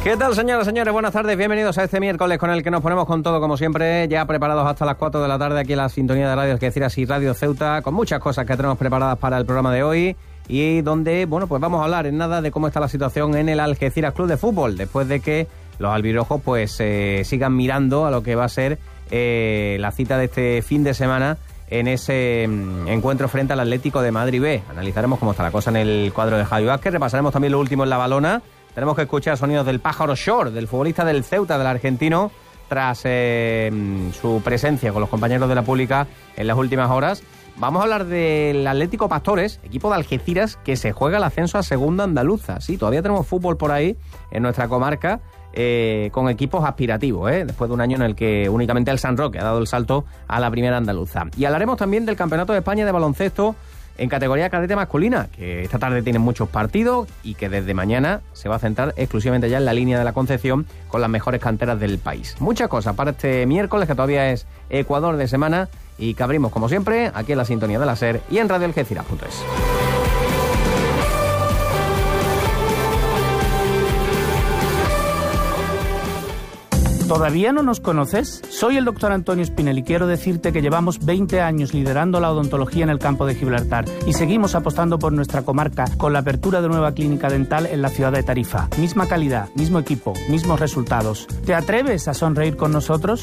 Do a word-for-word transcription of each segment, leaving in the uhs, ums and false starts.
¿Qué tal, señoras y señores? Buenas tardes, bienvenidos a este miércoles con el que nos ponemos con todo, como siempre, ya preparados hasta las cuatro de la tarde aquí en la sintonía de Radio Algeciras y Radio Ceuta, con muchas cosas que tenemos preparadas para el programa de hoy y donde, bueno, pues vamos a hablar en nada de cómo está la situación en el Algeciras Club de Fútbol, después de que los albirrojos pues eh, sigan mirando a lo que va a ser eh, la cita de este fin de semana en ese mm, encuentro frente al Atlético de Madrid B. Analizaremos cómo está la cosa en el cuadro de Javi Vázquez, repasaremos también lo último en la balona. Tenemos que escuchar sonidos del Pájaro Shore, del futbolista del Ceuta, del argentino, tras eh, su presencia con los compañeros de la Pública en las últimas horas. Vamos a hablar del Atlético Pastores, equipo de Algeciras que se juega el ascenso a Segunda Andaluza. Sí, todavía tenemos fútbol por ahí en nuestra comarca eh, con equipos aspirativos, ¿eh? después de un año en el que únicamente el San Roque ha dado el salto a la Primera Andaluza. Y hablaremos también del Campeonato de España de baloncesto en categoría cadete masculina, que esta tarde tienen muchos partidos y que desde mañana se va a centrar exclusivamente ya en la línea de la Concepción con las mejores canteras del país. Muchas cosas para este miércoles, que todavía es Ecuador de semana, y que abrimos, como siempre, aquí en la sintonía de la SER y en radio algeciras punto es. ¿Todavía no nos conoces? Soy el doctor Antonio Espinel y quiero decirte que llevamos veinte años liderando la odontología en el campo de Gibraltar y seguimos apostando por nuestra comarca con la apertura de nueva clínica dental en la ciudad de Tarifa. Misma calidad, mismo equipo, mismos resultados. ¿Te atreves a sonreír con nosotros?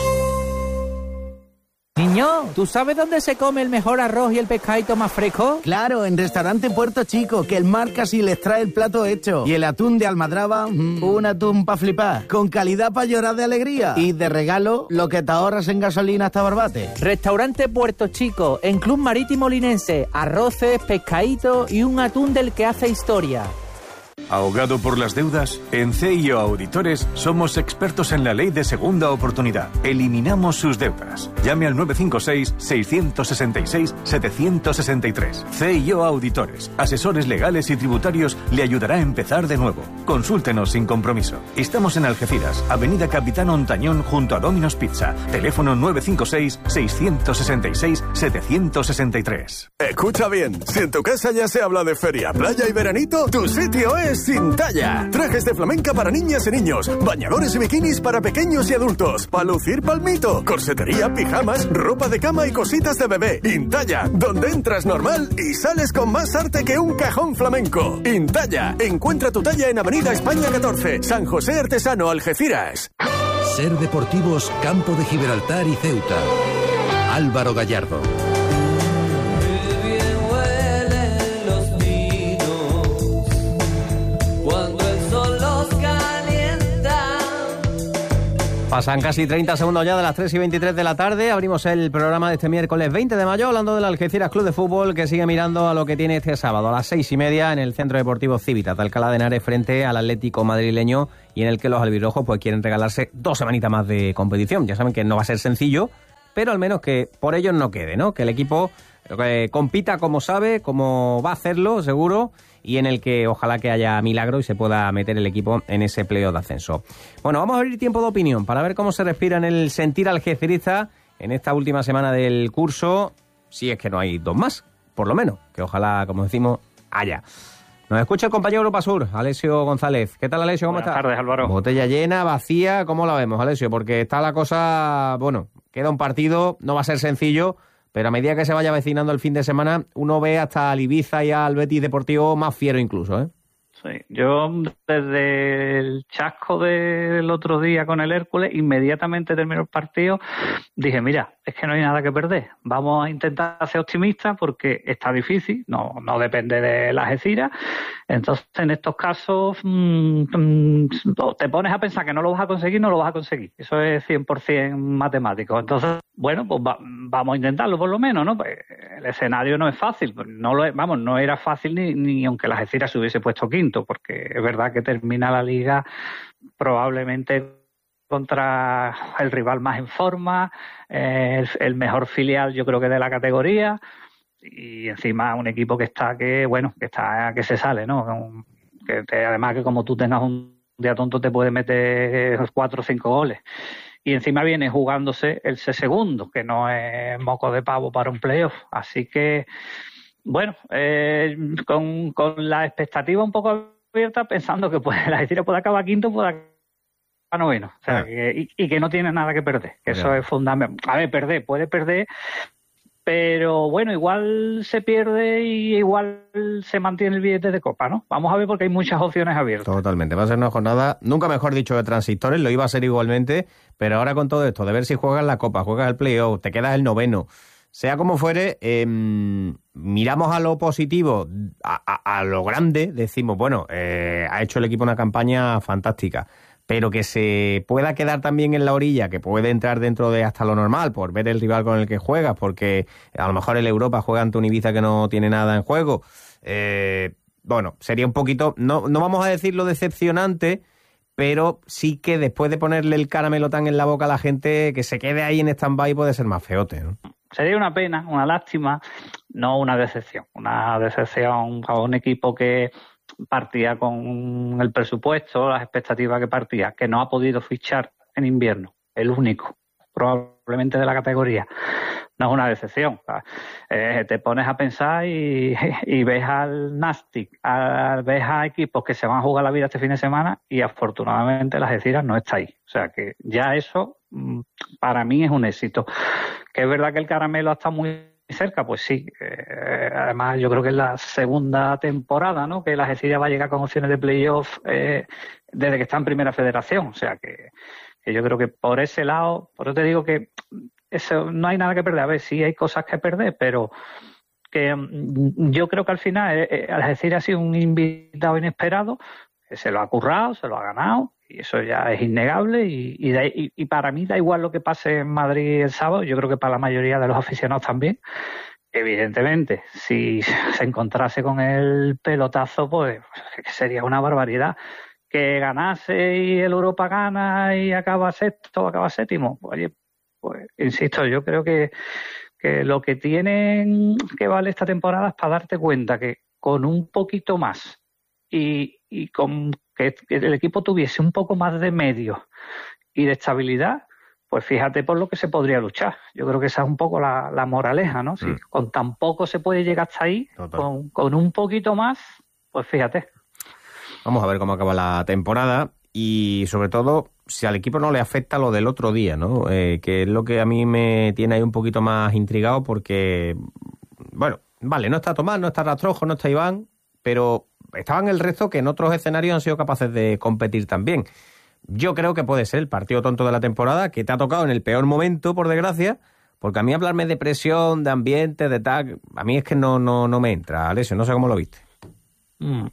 Niño, ¿tú sabes dónde se come el mejor arroz y el pescadito más fresco? Claro, en Restaurante Puerto Chico, que el mar casi les trae el plato hecho. Y el atún de Almadraba, mm, un atún pa' flipar, con calidad pa' llorar de alegría. Y de regalo, lo que te ahorras en gasolina hasta Barbate. Restaurante Puerto Chico, en Club Marítimo Linense, arroces, pescadito y un atún del que hace historia. ¿Ahogado por las deudas? En C I O Auditores somos expertos en la ley de segunda oportunidad. Eliminamos sus deudas. Llame al nueve cinco seis, seis seis seis, siete seis tres. C I O Auditores, asesores legales y tributarios, le ayudará a empezar de nuevo. Consúltenos sin compromiso. Estamos en Algeciras, Avenida Capitán Ontañón, junto a Domino's Pizza. Teléfono nueve cinco seis, seis seis seis, siete seis tres. Escucha bien, si en tu casa ya se habla de feria, playa y veranito, tu sitio es Intalla. Trajes de flamenca para niñas y niños, bañadores y bikinis para pequeños y adultos, para lucir palmito, corsetería, pijamas, ropa de cama y cositas de bebé. Intalla, donde entras normal y sales con más arte que un cajón flamenco. Intalla, encuentra tu talla en Avenida España catorce, San José Artesano, Algeciras. Ser Deportivos, Campo de Gibraltar y Ceuta. Álvaro Gallardo. Pasan casi treinta segundos ya de las tres y veintitrés de la tarde. Abrimos el programa de este miércoles veinte de mayo hablando del Algeciras Club de Fútbol, que sigue mirando a lo que tiene este sábado a las seis y media en el Centro Deportivo Cívitas de Alcalá de Henares frente al Atlético madrileño, y en el que los albirrojos pues quieren regalarse dos semanitas más de competición. Ya saben que no va a ser sencillo, pero al menos que por ellos no quede, ¿no? Que el equipo eh, compita como sabe, como va a hacerlo, seguro, y en el que ojalá que haya milagro y se pueda meter el equipo en ese playoff de ascenso. Bueno, vamos a abrir tiempo de opinión para ver cómo se respira en el sentir algecirista en esta última semana del curso, si es que no hay dos más, por lo menos, que ojalá, como decimos, haya. Nos escucha el compañero Europa Sur, Alessio González. ¿Qué tal, Alessio? ¿Cómo estás? Buenas tardes, Álvaro. Botella llena, vacía, ¿cómo la vemos, Alessio? Porque está la cosa, bueno, queda un partido, no va a ser sencillo, pero a medida que se vaya avecinando el fin de semana, uno ve hasta al Ibiza y al Betis Deportivo más fiero incluso, ¿eh? Sí, yo desde el chasco del otro día con el Hércules, inmediatamente terminó el partido, dije, mira, es que no hay nada que perder, vamos a intentar ser optimistas porque está difícil, no, no depende de las Algeciras. Entonces en estos casos mmm, mmm, te pones a pensar que no lo vas a conseguir, no lo vas a conseguir, eso es cien por ciento matemático. Entonces, bueno, pues va, vamos a intentarlo por lo menos, ¿no? Pues el escenario no es fácil, no lo es, vamos, no era fácil ni, ni aunque las Algeciras se hubiese puesto quinto, porque es verdad que termina la liga probablemente contra el rival más en forma, eh, el, el mejor filial yo creo que de la categoría, y encima un equipo que está que bueno que está que se sale, ¿no? Que te, además que como tú tengas un día tonto te puede meter cuatro o cinco goles, y encima viene jugándose el segundo, que no es moco de pavo para un playoff, así que bueno, eh, con, con la expectativa un poco abierta, pensando que pues, la Algeciras puede acabar quinto, puede noveno. O sea, ah. que, y, y que no tiene nada que perder. Que eso Bien. es fundamental. A ver, perder, puede perder, pero bueno, igual se pierde y igual se mantiene el billete de copa, ¿no? Vamos a ver porque hay muchas opciones abiertas. Totalmente. Va a ser una jornada, nunca mejor dicho, de transistores. Lo iba a ser igualmente, pero ahora con todo esto, de ver si juegas la copa, juegas el playoff, te quedas el noveno. Sea como fuere, eh, miramos a lo positivo, a, a, a lo grande, decimos, bueno, eh, ha hecho el equipo una campaña fantástica, pero que se pueda quedar también en la orilla, que puede entrar dentro de hasta lo normal, por ver el rival con el que juegas, porque a lo mejor el Europa juega ante un Ibiza que no tiene nada en juego. Eh, bueno, sería un poquito, no, no vamos a decirlo decepcionante, pero sí que después de ponerle el caramelo tan en la boca a la gente, que se quede ahí en stand-by puede ser más feote, ¿no? Sería una pena, una lástima, no una decepción. Una decepción a un equipo que partía con el presupuesto, las expectativas que partía, que no ha podido fichar en invierno, el único, probablemente de la categoría. No es una decepción. Eh, te pones a pensar y, y ves al Nastic, a, ves a equipos que se van a jugar la vida este fin de semana y afortunadamente la Algeciras no está ahí. O sea que ya eso para mí es un éxito. Que es verdad que el caramelo está muy cerca, pues sí. Eh, además yo creo que es la segunda temporada, ¿no? Que la Algeciras va a llegar con opciones de playoff eh, desde que está en Primera Federación. O sea que, que yo creo que por ese lado, por eso te digo que eso no hay nada que perder. A ver, sí hay cosas que perder, pero que yo creo que al final eh, Algeciras ha sido un invitado inesperado, que se lo ha currado, se lo ha ganado, y eso ya es innegable, y, y, de, y, y para mí da igual lo que pase en Madrid el sábado, yo creo que para la mayoría de los aficionados también. Evidentemente, si se encontrase con el pelotazo, pues sería una barbaridad. Que ganase y el Europa gana y acaba sexto, acaba séptimo, oye, pues insisto, yo creo que, que lo que tienen que vale esta temporada es para darte cuenta que con un poquito más y, y con que, que el equipo tuviese un poco más de medio y de estabilidad, pues fíjate por lo que se podría luchar. Yo creo que esa es un poco la, la moraleja, ¿no? Si mm. con tan poco se puede llegar hasta ahí, con, con un poquito más, pues fíjate. Vamos a ver cómo acaba la temporada y sobre todo si al equipo no le afecta lo del otro día, ¿no? Eh, que es lo que a mí me tiene ahí un poquito más intrigado porque, bueno, vale, no está Tomás, no está Rastrojo, no está Iván, pero estaban el resto que en otros escenarios han sido capaces de competir también. Yo creo que puede ser el partido tonto de la temporada, que te ha tocado en el peor momento, por desgracia, porque a mí hablarme de presión, de ambiente, de tal, a mí es que no, no, no me entra, Alessio, no sé cómo lo viste. Mm.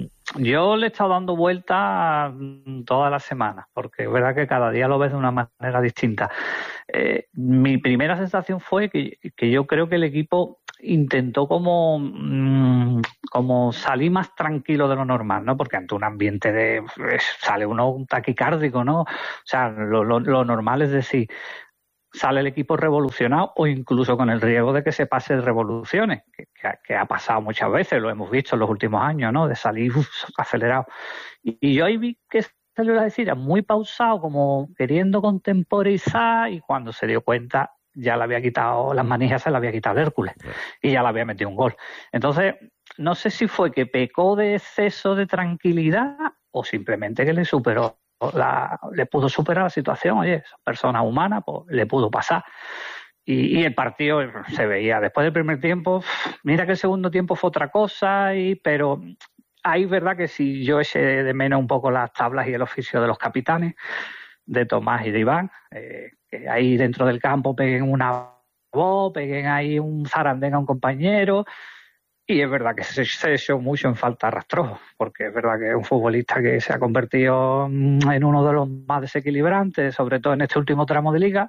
Yo le he estado dando vueltas todas las semanas, porque es verdad que cada día lo ves de una manera distinta. Eh, mi primera sensación fue que, que yo creo que el equipo intentó como, mmm, como salir más tranquilo de lo normal, ¿no? Porque ante un ambiente de... sale uno taquicárdico, ¿no? O sea, lo, lo, lo normal es decir... sale el equipo revolucionado o incluso con el riesgo de que se pase de revoluciones, que, que, que ha pasado muchas veces, lo hemos visto en los últimos años, ¿no? De salir uf, acelerado. Y, y yo ahí vi que salió la decir muy pausado, como queriendo contemporizar, y cuando se dio cuenta ya le había quitado las manijas, se le había quitado el Hércules y ya le había metido un gol. Entonces, no sé si fue que pecó de exceso de tranquilidad o simplemente que le superó. La, le pudo superar la situación, oye, persona humana, pues le pudo pasar. Y, y el partido se veía después del primer tiempo, mira que el segundo tiempo fue otra cosa, y pero ahí es verdad que si yo eché de menos un poco las tablas y el oficio de los capitanes, de Tomás y de Iván, eh, que ahí dentro del campo peguen una voz, peguen ahí un zarandén a un compañero. Y es verdad que se, se echó mucho en falta Rastrojo, porque es verdad que es un futbolista que se ha convertido en uno de los más desequilibrantes, sobre todo en este último tramo de liga,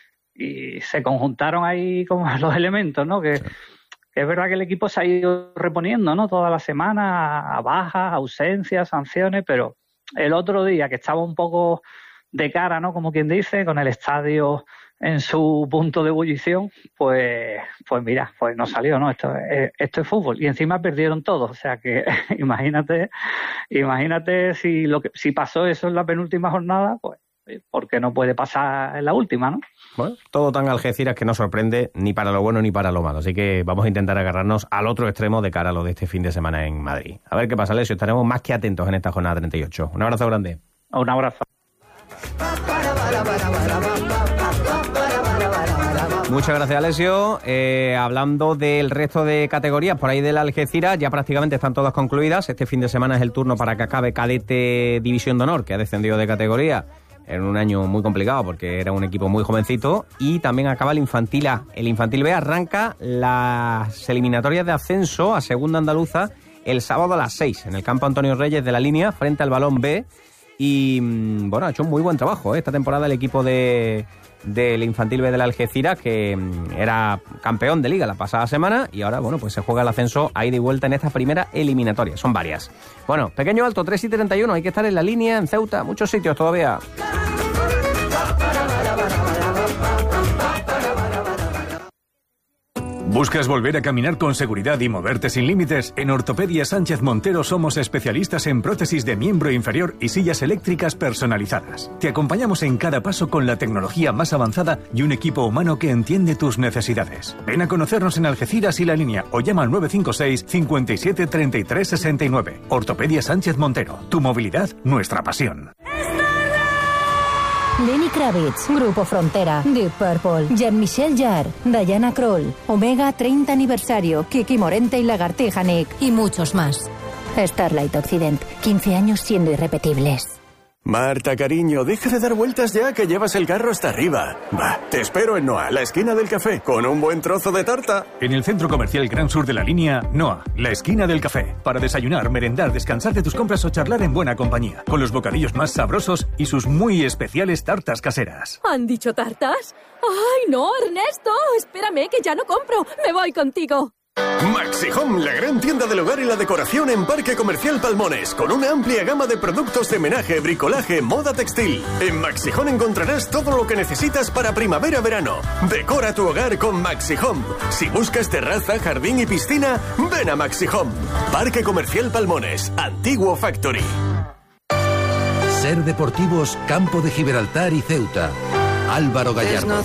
y se conjuntaron ahí como los elementos, ¿no? Que, sí. que es verdad que el equipo se ha ido reponiendo, ¿no? Toda la semana a bajas, ausencias, sanciones, pero el otro día que estaba un poco de cara, ¿no? Como quien dice, con el estadio en su punto de ebullición, pues pues mira, pues no salió, ¿no? Esto es, esto es fútbol. Y encima perdieron todos. O sea que imagínate, imagínate si lo que si pasó eso en la penúltima jornada, pues ¿por qué no puede pasar en la última, no? Bueno, todo tan Algeciras que no sorprende ni para lo bueno ni para lo malo. Así que vamos a intentar agarrarnos al otro extremo de cara a lo de este fin de semana en Madrid. A ver qué pasa, Alessio. Estaremos más que atentos en esta jornada treinta y ocho. Un abrazo grande. Un abrazo. Muchas gracias, Alessio. Eh, hablando del resto de categorías, por ahí del Algeciras, ya prácticamente están todas concluidas. Este fin de semana es el turno para que acabe Cadete División de Honor, que ha descendido de categoría en un año muy complicado porque era un equipo muy jovencito. Y también acaba el Infantil A. El Infantil B arranca las eliminatorias de ascenso a Segunda Andaluza el sábado a las seis en el campo Antonio Reyes de la Línea, frente al Balón B. Y bueno, ha hecho un muy buen trabajo, ¿eh? Esta temporada el equipo de del Infantil B de la Algeciras, que era campeón de liga la pasada semana, y ahora, bueno, pues se juega el ascenso a ida y vuelta en esta primera eliminatoria. Son varias. Bueno, pequeño alto, tres y treinta y uno, hay que estar en la línea, en Ceuta, muchos sitios todavía. ¿Buscas volver a caminar con seguridad y moverte sin límites? En Ortopedia Sánchez Montero somos especialistas en prótesis de miembro inferior y sillas eléctricas personalizadas. Te acompañamos en cada paso con la tecnología más avanzada y un equipo humano que entiende tus necesidades. Ven a conocernos en Algeciras y La Línea o llama al nueve cinco seis, cinco siete, treinta y tres sesenta y nueve. Ortopedia Sánchez Montero. Tu movilidad, nuestra pasión. Lenny Kravitz, Grupo Frontera, Deep Purple, Jean-Michel Jarre, Diana Krall, Omega treinta aniversario, Kiki Morente y Lagartija Nick y muchos más. Starlight Occident, quince años siendo irrepetibles. Marta, cariño, deja de dar vueltas ya, que llevas el carro hasta arriba. Va, te espero en Noa, la esquina del café, con un buen trozo de tarta. En el Centro Comercial Gran Sur de La Línea, Noa, la esquina del café. Para desayunar, merendar, descansar de tus compras o charlar en buena compañía. Con los bocadillos más sabrosos y sus muy especiales tartas caseras. ¿Han dicho tartas? ¡Ay, no, Ernesto! Espérame, que ya no compro. Me voy contigo. Maxi Home, la gran tienda del hogar y la decoración en Parque Comercial Palmones, con una amplia gama de productos de menaje, bricolaje, moda textil. En Maxi Home encontrarás todo lo que necesitas para primavera-verano. Decora tu hogar con Maxi Home. Si buscas terraza, jardín y piscina, ven a Maxi Home. Parque Comercial Palmones, Antiguo Factory. Ser Deportivos, Campo de Gibraltar y Ceuta. Álvaro Gallardo.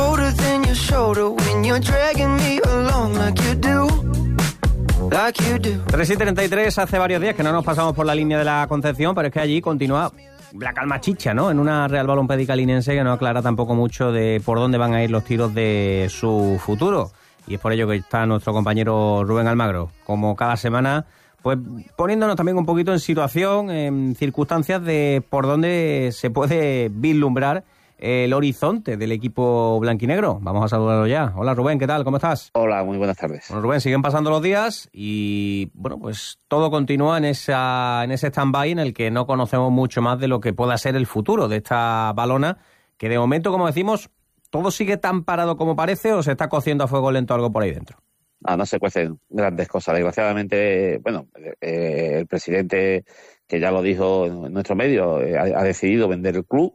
tres y treinta y tres, hace varios días que no nos pasamos por la línea de la Concepción, pero es que allí continúa la calma chicha, ¿no? En una Real Balompédica linense que no aclara tampoco mucho de por dónde van a ir los tiros de su futuro. Y es por ello que está nuestro compañero Rubén Almagro, como cada semana, pues poniéndonos también un poquito en situación, en circunstancias de por dónde se puede vislumbrar el horizonte del equipo blanquinegro. Vamos a saludarlo ya. Hola Rubén, ¿qué tal? ¿Cómo estás? Hola, muy buenas tardes. Bueno, Rubén, siguen pasando los días y bueno, pues todo continúa en esa en ese stand-by en el que no conocemos mucho más de lo que pueda ser el futuro de esta balona, que de momento, como decimos, ¿todo sigue tan parado como parece o se está cociendo a fuego lento algo por ahí dentro? Ah, no se cuecen grandes cosas. Desgraciadamente, bueno, eh, el presidente, que ya lo dijo en nuestro medio, eh, ha, ha decidido vender el club.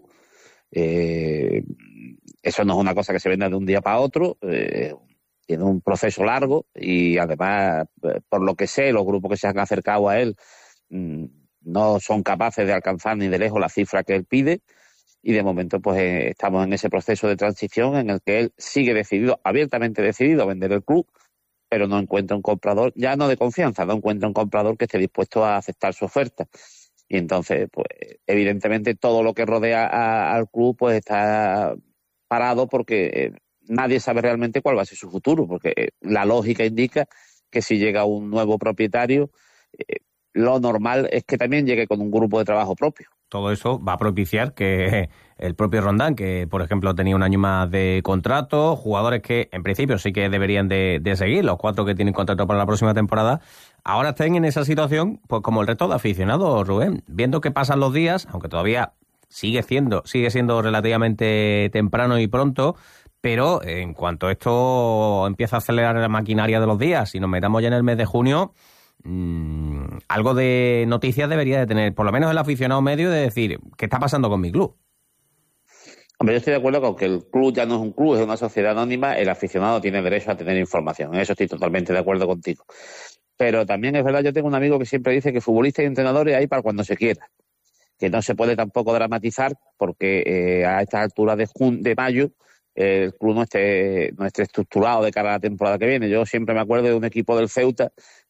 Eh, eso no es una cosa que se venda de un día para otro, eh, tiene un proceso largo y además, por lo que sé, los grupos que se han acercado a él mmm, no son capaces de alcanzar ni de lejos la cifra que él pide y de momento pues eh, estamos en ese proceso de transición en el que él sigue decidido, abiertamente decidido a vender el club, pero no encuentra un comprador, ya no de confianza, no encuentra un comprador que esté dispuesto a aceptar su oferta. Y entonces, pues, evidentemente todo lo que rodea a, al club pues está parado porque eh, nadie sabe realmente cuál va a ser su futuro, porque eh, la lógica indica que si llega un nuevo propietario, eh, lo normal es que también llegue con un grupo de trabajo propio. Todo eso va a propiciar que el propio Rondán, que por ejemplo tenía un año más de contrato, jugadores que en principio sí que deberían de, de seguir, los cuatro que tienen contrato para la próxima temporada, ahora estén en esa situación, pues como el resto de aficionados, Rubén, viendo que pasan los días, aunque todavía sigue siendo, sigue siendo relativamente temprano y pronto, pero en cuanto esto empieza a acelerar la maquinaria de los días, si nos metamos ya en el mes de junio, mmm, algo de noticias debería de tener, por lo menos el aficionado medio, de decir, ¿qué está pasando con mi club? Hombre, yo estoy de acuerdo con que el club ya no es un club, es una sociedad anónima, el aficionado tiene derecho a tener información, en eso estoy totalmente de acuerdo contigo. Pero también es verdad, yo tengo un amigo que siempre dice que futbolistas y entrenadores hay para cuando se quiera, que no se puede tampoco dramatizar porque eh, a estas alturas de, jun- de mayo eh, el club no esté, no esté estructurado de cara a la temporada que viene. Yo siempre me acuerdo de un equipo del Ceuta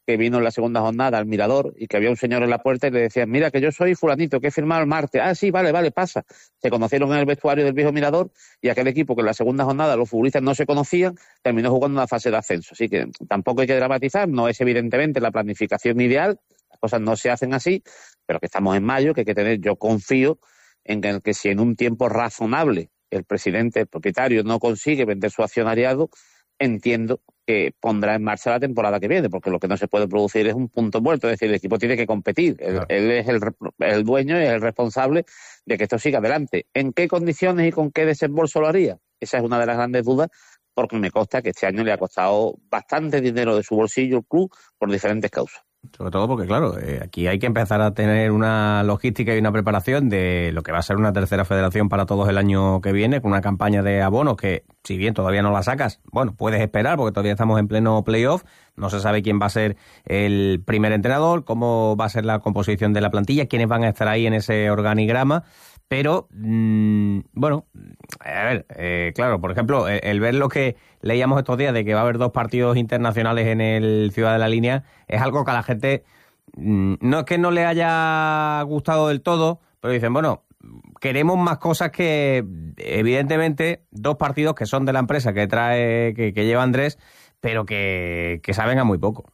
que vino en la segunda jornada al Mirador y que había un señor en la puerta y le decían, mira que yo soy fulanito, que he firmado el martes. Ah, sí, vale, vale, pasa. Se conocieron en el vestuario del viejo Mirador y aquel equipo que en la segunda jornada los futbolistas no se conocían, terminó jugando una fase de ascenso. Así que tampoco hay que dramatizar, no es evidentemente la planificación ideal, las cosas no se hacen así, pero que estamos en mayo, que hay que tener, yo confío en que, en que si en un tiempo razonable el presidente, el propietario, no consigue vender su accionariado, entiendo que pondrá en marcha la temporada que viene, porque lo que no se puede producir es un punto muerto, es decir, el equipo tiene que competir, él, claro. él es el, el dueño y es el responsable de que esto siga adelante. ¿En qué condiciones y con qué desembolso lo haría? Esa es una de las grandes dudas, porque me consta que este año le ha costado bastante dinero de su bolsillo al club por diferentes causas. Sobre todo porque, claro, eh, aquí hay que empezar a tener una logística y una preparación de lo que va a ser una tercera federación para todos el año que viene, con una campaña de abonos que, si bien todavía no la sacas, bueno, puedes esperar porque todavía estamos en pleno playoff, no se sabe quién va a ser el primer entrenador, cómo va a ser la composición de la plantilla, quiénes van a estar ahí en ese organigrama. Pero, mmm, bueno, a ver, eh, claro, por ejemplo, el, el ver lo que leíamos estos días de que va a haber dos partidos internacionales en el Ciudad de la Línea, es algo que a la gente, mmm, no es que no le haya gustado del todo, pero dicen, bueno, queremos más cosas que, evidentemente, dos partidos que son de la empresa que trae, que, que lleva Andrés, pero que, que saben a muy poco.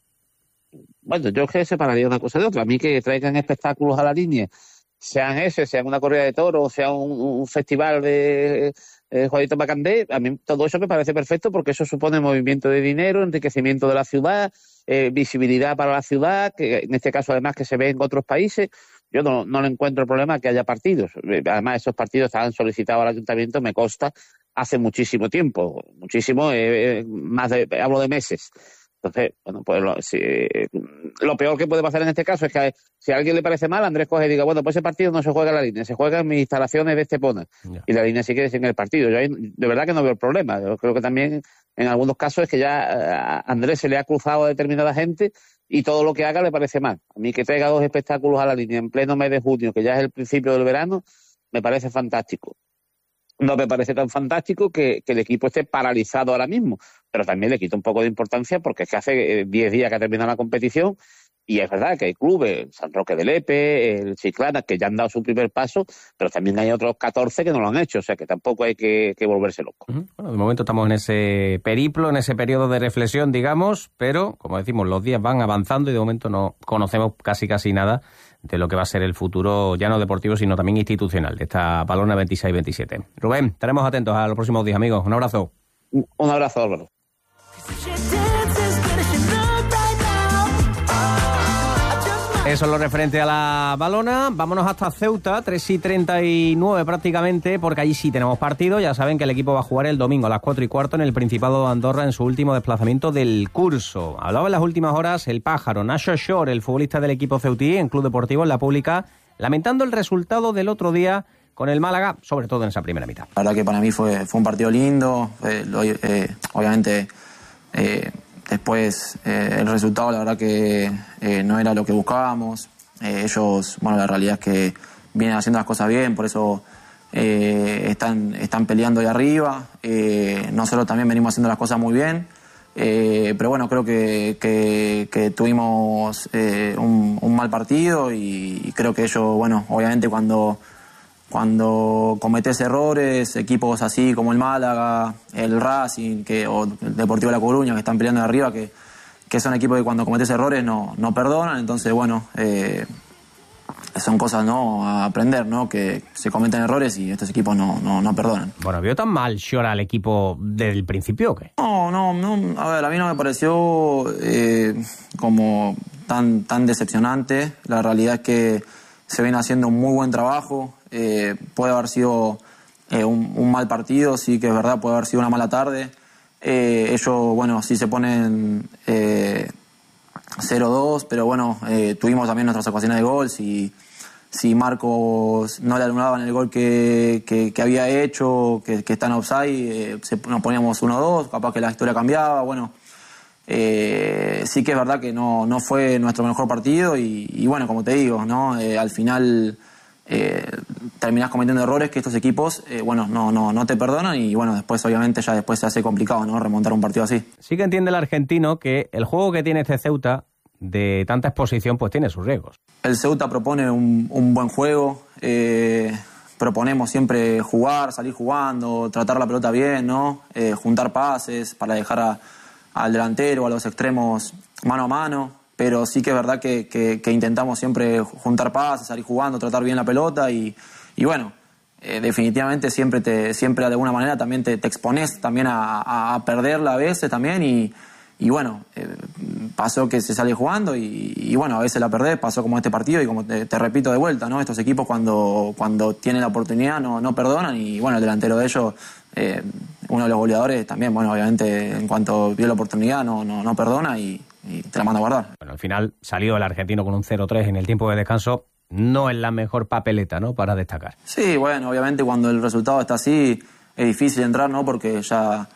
Bueno, yo es que separaría una cosa de otra. A mí que traigan espectáculos a la línea, sean ese, sean una corrida de toros, sea un, un festival de eh, Juanito Macandé, a mí todo eso me parece perfecto porque eso supone movimiento de dinero, enriquecimiento de la ciudad, eh, visibilidad para la ciudad, que en este caso además que se ve en otros países. Yo no, no le encuentro el problema que haya partidos. Además esos partidos estaban solicitados al ayuntamiento, me consta, hace muchísimo tiempo, muchísimo, eh, eh, más de, hablo de meses. Entonces, bueno, pues lo, si, lo peor que puede pasar en este caso es que si a alguien le parece mal, Andrés coge y diga, bueno, pues ese partido no se juega en la línea, se juega en mis instalaciones de Estepona. Yeah. Y la línea sí quiere decir en el partido. Yo ahí, de verdad que no veo el problema. Yo creo que también en algunos casos es que ya a Andrés se le ha cruzado a determinada gente y todo lo que haga le parece mal. A mí que traiga dos espectáculos a la línea en pleno mes de junio, que ya es el principio del verano, me parece fantástico. No me parece tan fantástico que, que el equipo esté paralizado ahora mismo, pero también le quita un poco de importancia porque es que hace diez días que ha terminado la competición y es verdad que hay clubes, San Roque de Lepe, el Chiclana, que ya han dado su primer paso, pero también hay otros catorce que no lo han hecho, o sea que tampoco hay que, que volverse loco. Uh-huh. Bueno, de momento estamos en ese periplo, en ese periodo de reflexión, digamos, pero, como decimos, los días van avanzando y de momento no conocemos casi casi nada de lo que va a ser el futuro, ya no deportivo, sino también institucional, de esta Balona veintiséis veintisiete. Rubén, estaremos atentos a los próximos días, amigos. Un abrazo. Un abrazo, Álvaro. Eso es lo referente a la Balona. Vámonos hasta Ceuta, tres y treinta y nueve prácticamente, porque allí sí tenemos partido. Ya saben que el equipo va a jugar el domingo a las cuatro y cuarto en el Principado de Andorra en su último desplazamiento del curso. Hablaba en las últimas horas el pájaro, Nacho Shore, el futbolista del equipo ceutí en Club Deportivo en La Pública, lamentando el resultado del otro día con el Málaga, sobre todo en esa primera mitad. La verdad que para mí fue, fue un partido lindo, eh, lo, eh, obviamente... Eh, Después, eh, el resultado, la verdad que eh, no era lo que buscábamos. Eh, ellos, bueno, la realidad es que vienen haciendo las cosas bien, por eso eh, están, están peleando ahí arriba. Eh, nosotros también venimos haciendo las cosas muy bien. Eh, pero bueno, creo que, que, que tuvimos eh, un, un mal partido y, y creo que ellos, bueno, obviamente cuando... Cuando cometés errores, equipos así como el Málaga, el Racing que, o el Deportivo de La Coruña, que están peleando de arriba, que, que son equipos que cuando cometés errores no, no perdonan. Entonces, bueno, eh, son cosas no a aprender, ¿no? Que se cometen errores y estos equipos no, no, no perdonan. Bueno, ¿vio tan mal Shore al equipo desde el principio o qué? No, no, no. A ver, a mí no me pareció eh, como tan, tan decepcionante. La realidad es que se viene haciendo un muy buen trabajo. Eh, puede haber sido eh, un, un mal partido, sí que es verdad, puede haber sido una mala tarde. Eh, ellos, bueno, sí se ponen eh, cero dos, pero bueno, eh, tuvimos también nuestras ocasiones de gol. Si, si Marcos no le anulaban el gol que, que, que había hecho, que, que está en offside, eh, se, nos poníamos uno dos, capaz que la historia cambiaba. Bueno, eh, sí que es verdad que no, no fue nuestro mejor partido y, y bueno, como te digo, ¿no? Eh, al final... eh, terminás cometiendo errores que estos equipos, eh, bueno, no, no, no te perdonan y bueno, después obviamente ya después se hace complicado, ¿no? Remontar un partido así. Sí que entiende el argentino que el juego que tiene este Ceuta de tanta exposición pues tiene sus riesgos. El Ceuta propone un, un buen juego, eh, proponemos siempre jugar, salir jugando, tratar la pelota bien, ¿no? Eh, juntar pases para dejar a, al delantero, a los extremos mano a mano, pero sí que es verdad que, que, que intentamos siempre juntar pases, salir jugando, tratar bien la pelota y, y bueno, eh, definitivamente siempre te siempre de alguna manera también te, te expones también a, a perderla a veces también y Y bueno, eh, pasó que se sale jugando y, y bueno, a veces la perdés, pasó como este partido y como te, te repito de vuelta, ¿no? Estos equipos cuando, cuando tienen la oportunidad no, no perdonan y bueno, el delantero de ellos, eh, uno de los goleadores también, bueno, obviamente en cuanto vio la oportunidad no, no, no perdona y, y te la manda a guardar. Bueno, al final salió el argentino con un cero tres en el tiempo de descanso, no es la mejor papeleta, ¿no? Para destacar. Sí, bueno, obviamente cuando el resultado está así es difícil entrar, ¿no? Porque ya...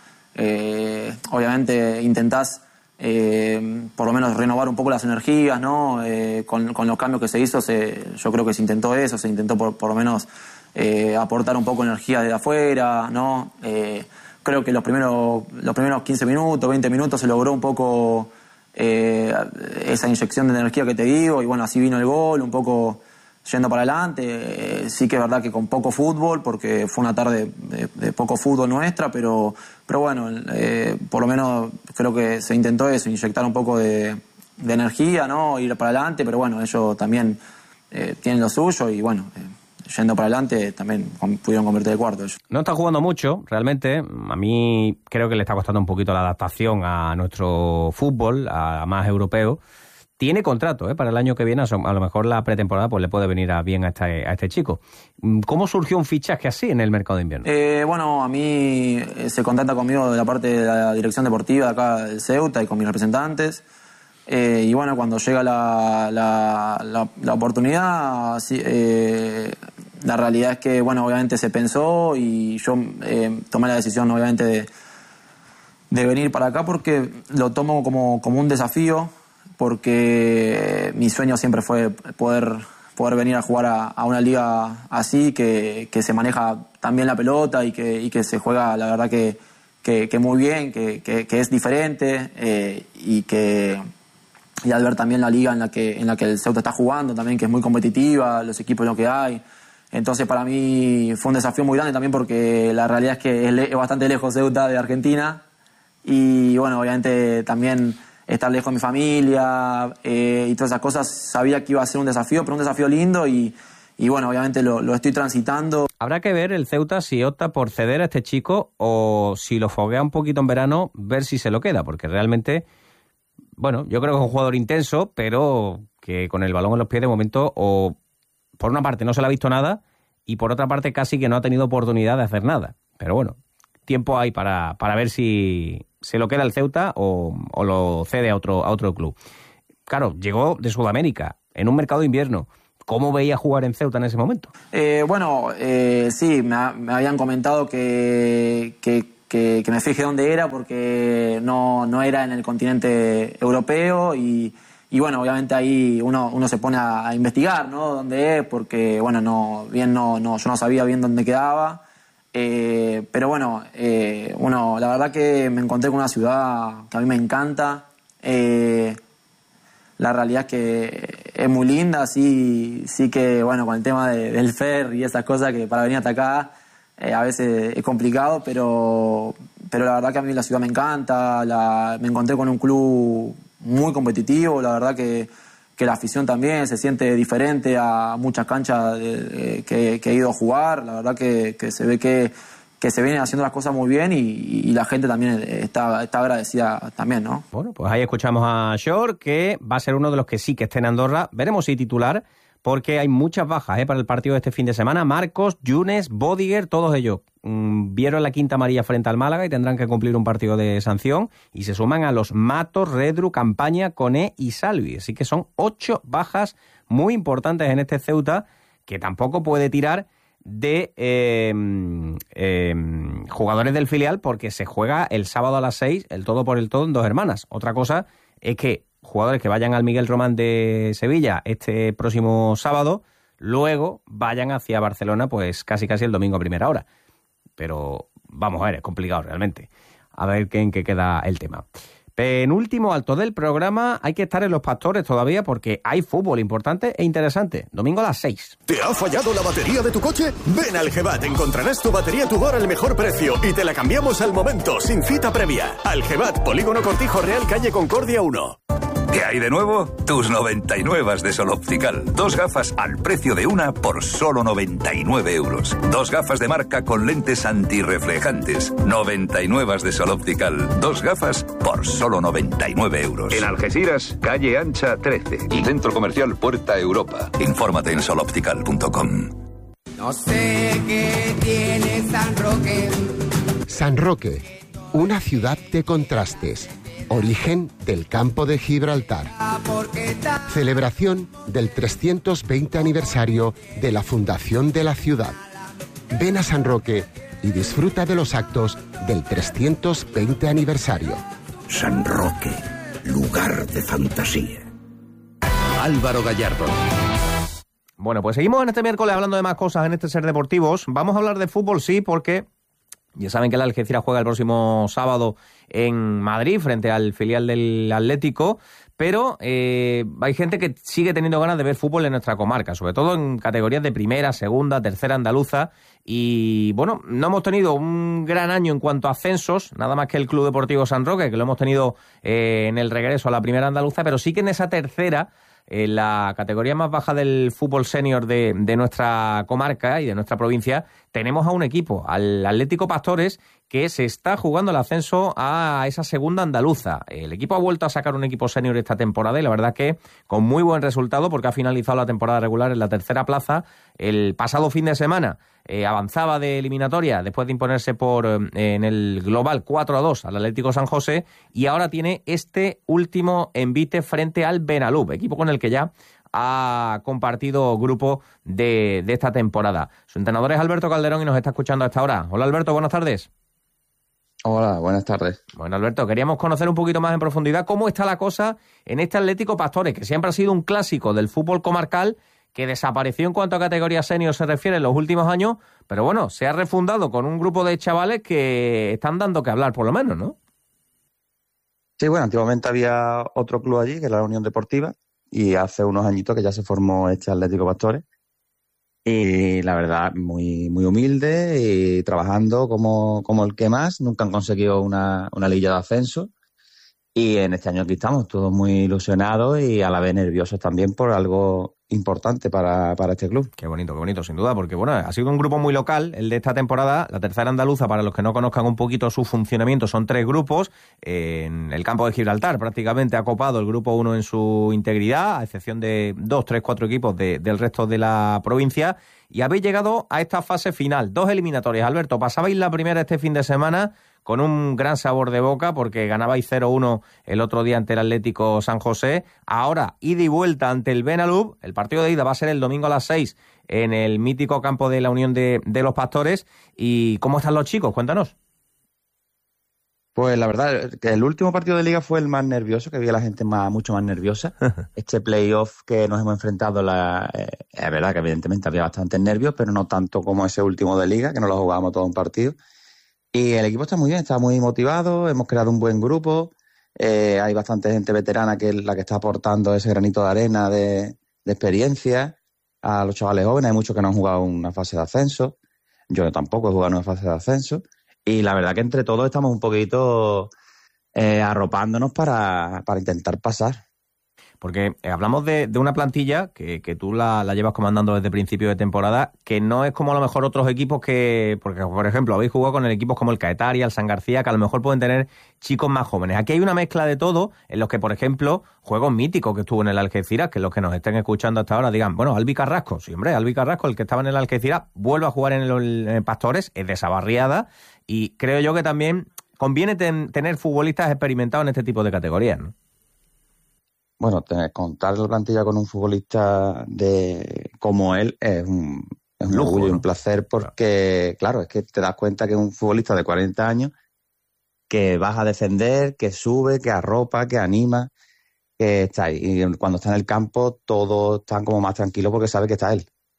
Eh, obviamente intentás eh, por lo menos renovar un poco las energías, ¿no? Eh, con, con los cambios que se hizo, se, yo creo que se intentó eso, se intentó por, por lo menos eh, aportar un poco de energía de afuera, ¿no? Eh, creo que los primeros, los primeros quince minutos, veinte minutos se logró un poco eh, esa inyección de energía que te digo y bueno, así vino el gol, un poco yendo para adelante. Eh, sí que es verdad que con poco fútbol, porque fue una tarde de, de poco fútbol nuestra, pero, pero bueno, eh, por lo menos creo que se intentó eso, inyectar un poco de, de energía, ¿no? Ir para adelante, pero bueno, ellos también eh, tienen lo suyo y bueno, eh, yendo para adelante también pudieron convertir el cuarto ellos. No está jugando mucho, realmente. A mí creo que le está costando un poquito la adaptación a nuestro fútbol, a más europeo. Tiene contrato ¿eh? para el año que viene, a lo mejor la pretemporada pues le puede venir a bien a este, a este chico. ¿Cómo surgió un fichaje así en el mercado de invierno? Eh, bueno, a mí se contacta conmigo de la parte de la dirección deportiva de acá del Ceuta y con mis representantes. Eh, y bueno, cuando llega la, la, la, la oportunidad, sí, eh, la realidad es que, bueno, obviamente se pensó y yo eh, tomé la decisión, obviamente, de, de venir para acá porque lo tomo como, como un desafío, porque mi sueño siempre fue poder, poder venir a jugar a, a una liga así, que, que se maneja también la pelota y que, y que se juega, la verdad, que, que, que muy bien, que, que, que es diferente eh, y que y al ver también la liga en la que en la que el Ceuta está jugando también, que es muy competitiva, los equipos lo que hay. Entonces para mí fue un desafío muy grande también porque la realidad es que es, le, es bastante lejos Ceuta de Argentina y bueno, obviamente también estar lejos de mi familia eh, y todas esas cosas, sabía que iba a ser un desafío, pero un desafío lindo y, y bueno, obviamente lo, lo estoy transitando. Habrá que ver el Ceuta si opta por ceder a este chico o si lo foguea un poquito en verano, ver si se lo queda, porque realmente, bueno, yo creo que es un jugador intenso, pero que con el balón en los pies de momento, o por una parte no se le ha visto nada y por otra parte casi que no ha tenido oportunidad de hacer nada. Pero bueno, tiempo hay para, para ver si se lo queda el Ceuta o, o lo cede a otro, a otro club. Claro, llegó de Sudamérica, en un mercado de invierno. ¿Cómo veía jugar en Ceuta en ese momento? Eh, bueno, eh, sí, me, ha, me habían comentado que, que, que, que me fije dónde era porque no, no era en el continente europeo y, y bueno, obviamente ahí uno, uno se pone a, a investigar, ¿no? Dónde es, porque bueno, no, bien no, no, yo no sabía bien dónde quedaba. Eh, pero bueno, eh, uno, la verdad que me encontré con una ciudad que a mí me encanta. Eh, la realidad es que es muy linda, sí, sí que bueno, con el tema de, del ferry y esas cosas que para venir hasta acá eh, a veces es complicado, pero, pero la verdad que a mí la ciudad me encanta. La, me encontré con un club muy competitivo, la verdad que que la afición también se siente diferente a muchas canchas de, de, que, que he ido a jugar. La verdad que, que se ve que, que se vienen haciendo las cosas muy bien y, y la gente también está, está agradecida también, ¿no? Bueno, pues ahí escuchamos a Shore, que va a ser uno de los que sí que esté en Andorra. Veremos si titular, porque hay muchas bajas ¿eh? para el partido de este fin de semana. Marcos, Yunes, Bodiger, todos ellos mmm, vieron la quinta amarilla frente al Málaga y tendrán que cumplir un partido de sanción. Y se suman a los Matos, Redru, Campaña, Coné y Salvi. Así que son ocho bajas muy importantes en este Ceuta, que tampoco puede tirar de eh, eh, jugadores del filial, porque se juega el sábado a las seis, el todo por el todo en Dos Hermanas. Otra cosa es que jugadores que vayan al Miguel Román de Sevilla este próximo sábado luego vayan hacia Barcelona pues casi casi el domingo a primera hora. Pero vamos a ver, es complicado realmente. A ver en qué queda el tema. Penúltimo alto del programa, hay que estar en Los Pastores todavía porque hay fútbol importante e interesante. Domingo a las seis. ¿Te ha fallado la batería de tu coche? Ven al Gebat, encontrarás tu batería Tudor al mejor precio y te la cambiamos al momento, sin cita previa. Al Gebat, Polígono Cortijo Real, calle Concordia uno. ¿Qué hay de nuevo? Tus noventa y nueve de Sol Optical. Dos gafas al precio de una por solo noventa y nueve euros. Dos gafas de marca con lentes antirreflejantes. noventa y nueve de Sol Optical. Dos gafas por solo noventa y nueve euros. En Algeciras, calle Ancha trece. Y Centro Comercial Puerta Europa. Infórmate en sol optical punto com. No sé qué tiene San Roque. San Roque, una ciudad de contrastes. Origen del campo de Gibraltar. Celebración del trescientos veinte aniversario de la fundación de la ciudad. Ven a San Roque y disfruta de los actos del trescientos veinte aniversario. San Roque, lugar de fantasía. Álvaro Gallardo. Bueno, pues seguimos en este miércoles hablando de más cosas en este Ser Deportivos. Vamos a hablar de fútbol, sí, porque ya saben que el Algeciras juega el próximo sábado en Madrid frente al filial del Atlético, pero eh, hay gente que sigue teniendo ganas de ver fútbol en nuestra comarca, sobre todo en categorías de primera, segunda, tercera andaluza, y bueno, no hemos tenido un gran año en cuanto a ascensos, nada más que el Club Deportivo San Roque, que lo hemos tenido eh, en el regreso a la primera andaluza, pero sí que en esa tercera, en la categoría más baja del fútbol senior de, de nuestra comarca y de nuestra provincia, tenemos a un equipo, al Atlético Pastores, que se está jugando el ascenso a esa segunda andaluza. El equipo ha vuelto a sacar un equipo senior esta temporada y la verdad que con muy buen resultado porque ha finalizado la temporada regular en la tercera plaza. El pasado fin de semana eh, avanzaba de eliminatoria después de imponerse por eh, en el global cuatro a dos al Atlético San José y ahora tiene este último envite frente al Benalub, equipo con el que ya ha compartido grupo de, de esta temporada. Su entrenador es Alberto Calderón y nos está escuchando a esta hora. Hola Alberto, buenas tardes. Hola, buenas tardes. Bueno, Alberto, queríamos conocer un poquito más en profundidad cómo está la cosa en este Atlético Pastores, que siempre ha sido un clásico del fútbol comarcal, que desapareció en cuanto a categoría senior se refiere en los últimos años, pero bueno, se ha refundado con un grupo de chavales que están dando que hablar, por lo menos, ¿no? Sí, bueno, antiguamente había otro club allí, que era la Unión Deportiva, y hace unos añitos que ya se formó este Atlético Pastores. Y la verdad, muy muy humilde y trabajando como, como el que más. Nunca han conseguido una, una liguilla de ascenso. Y en este año aquí estamos, todos muy ilusionados y a la vez nerviosos también por algo importante para, para este club. Qué bonito, qué bonito, sin duda, porque bueno, ha sido un grupo muy local, el de esta temporada, la tercera andaluza, para los que no conozcan un poquito su funcionamiento, son tres grupos, eh, en el campo de Gibraltar prácticamente ha copado el grupo uno en su integridad, a excepción de dos, tres, cuatro equipos de, del resto de la provincia, y habéis llegado a esta fase final, dos eliminatorias. Alberto, pasabais la primera este fin de semana con un gran sabor de boca porque ganabais cero uno el otro día ante el Atlético San José. Ahora, ida y vuelta ante el Benalub. El partido de ida va a ser el domingo a las seis en el mítico campo de la Unión de, de los Pastores. ¿Y cómo están los chicos? Cuéntanos. Pues la verdad, que el último partido de Liga fue el más nervioso, que había la gente más, mucho más nerviosa. Este playoff que nos hemos enfrentado, la, eh, es verdad que evidentemente había bastantes nervios, pero no tanto como ese último de Liga, que nos lo jugábamos todo un partido. Y el equipo está muy bien, está muy motivado, hemos creado un buen grupo, eh, hay bastante gente veterana que es la que está aportando ese granito de arena de, de experiencia a los chavales jóvenes. Hay muchos que no han jugado una fase de ascenso, yo tampoco he jugado una fase de ascenso, y la verdad que entre todos estamos un poquito eh, arropándonos para, para intentar pasar. Porque eh, hablamos de, de una plantilla que, que tú la, la llevas comandando desde principio de temporada, que no es como a lo mejor otros equipos que, porque por ejemplo habéis jugado con el equipos como el Caetaria, el San García, que a lo mejor pueden tener chicos más jóvenes. Aquí hay una mezcla de todo, en los que por ejemplo juegos míticos que estuvo en el Algeciras, que los que nos estén escuchando hasta ahora digan, bueno, Albi Carrasco, sí hombre, Albi Carrasco, el que estaba en el Algeciras, vuelve a jugar en el, en el Pastores, es de esa barriada, y creo yo que también conviene ten, tener futbolistas experimentados en este tipo de categorías, ¿no? Bueno, tener, contar la plantilla con un futbolista de como él es un, es un Lujo, orgullo y ¿no? un placer porque, claro, es que te das cuenta que es un futbolista de cuarenta años que vas a defender, que sube, que arropa, que anima, que está ahí. Y cuando está en el campo todos están como más tranquilos porque sabe que está él.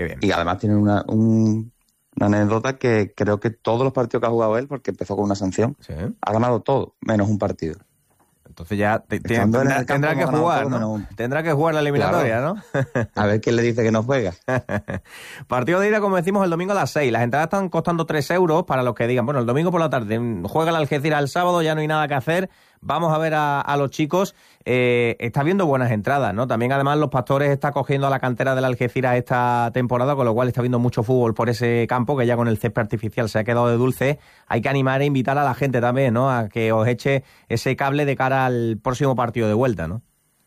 Qué bien. Y además tiene una, un, una anécdota que creo que todos los partidos que ha jugado él, porque empezó con una sanción, sí. ha ganado todo, menos un partido. Entonces ya te, te, tendrá, tendrá que jugar, ¿no? Un... Tendrá que jugar la eliminatoria, claro. ¿no? A ver quién le dice que no juega. Partido de ida, como decimos, el domingo a las seis. Las entradas están costando tres euros para los que digan, bueno, el domingo por la tarde juega el Algeciras el sábado, ya no hay nada que hacer. Vamos a ver a, a los chicos. Eh, está viendo buenas entradas, ¿no? También, además, los Pastores está cogiendo a la cantera del Algeciras esta temporada, con lo cual está viendo mucho fútbol por ese campo, que ya con el césped artificial se ha quedado de dulce. Hay que animar e invitar a la gente también, ¿no? A que os eche ese cable de cara al próximo partido de vuelta, ¿no?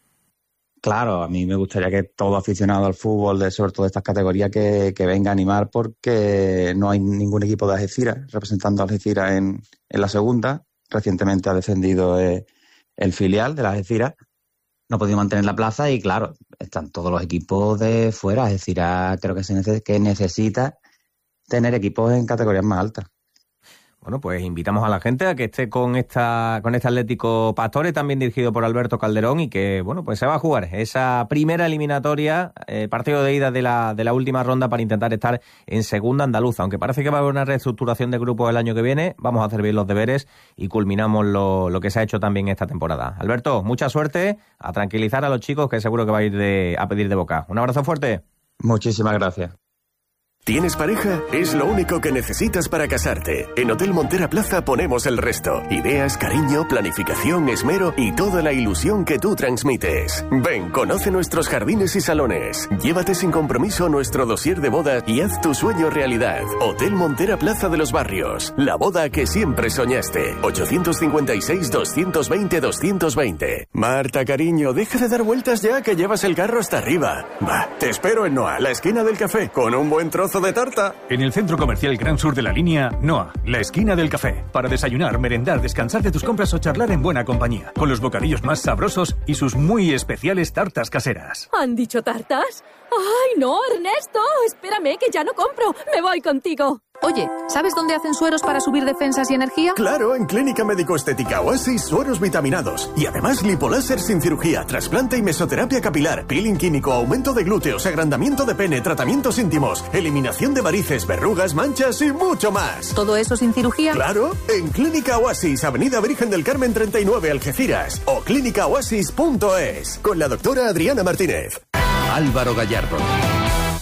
Claro, a mí me gustaría que todo aficionado al fútbol, de, sobre todo de estas categorías, que, que venga a animar, porque no hay ningún equipo de Algeciras representando a Algeciras en, en la segunda. Recientemente ha descendido eh, el filial de la Algeciras. No ha podido mantener la plaza y, claro, están todos los equipos de fuera. Algeciras creo que, se neces- que necesita tener equipos en categorías más altas. Bueno, pues invitamos a la gente a que esté con esta con este Atlético Pastores, también dirigido por Alberto Calderón, y que, bueno, pues se va a jugar esa primera eliminatoria, eh, partido de ida de la de la última ronda, para intentar estar en segunda andaluza. Aunque parece que va a haber una reestructuración de grupos el año que viene, vamos a hacer bien los deberes y culminamos lo, lo que se ha hecho también esta temporada. Alberto, mucha suerte, a tranquilizar a los chicos, que seguro que va a ir de, a pedir de boca. Un abrazo fuerte. Muchísimas gracias. ¿Tienes pareja? Es lo único que necesitas para casarte. En Hotel Montera Plaza ponemos el resto. Ideas, cariño, planificación, esmero y toda la ilusión que tú transmites. Ven, conoce nuestros jardines y salones. Llévate sin compromiso nuestro dossier de boda y haz tu sueño realidad. Hotel Montera Plaza de los Barrios. La boda que siempre soñaste. ochocientos cincuenta y seis, doscientos veinte, doscientos veinte. Marta, cariño, deja de dar vueltas ya, que llevas el carro hasta arriba. Va, te espero en Noa, la esquina del café, con un buen trozo de tarta. En el Centro Comercial Gran Sur de la Línea, Noa, la esquina del café. Para desayunar, merendar, descansar de tus compras o charlar en buena compañía. Con los bocadillos más sabrosos y sus muy especiales tartas caseras. ¿Han dicho tartas? ¡Ay, no, Ernesto! Espérame, que ya no compro. Me voy contigo. Oye, ¿sabes dónde hacen sueros para subir defensas y energía? Claro, en Clínica Médico-Estética Oasis, sueros vitaminados. Y además lipoláser sin cirugía, trasplante y mesoterapia capilar, peeling químico, aumento de glúteos, agrandamiento de pene, tratamientos íntimos, eliminación de varices, verrugas, manchas y mucho más. ¿Todo eso sin cirugía? Claro, en Clínica Oasis, Avenida Virgen del Carmen treinta y nueve, Algeciras. O clínica oasis punto es, con la doctora Adriana Martínez. Álvaro Gallardo.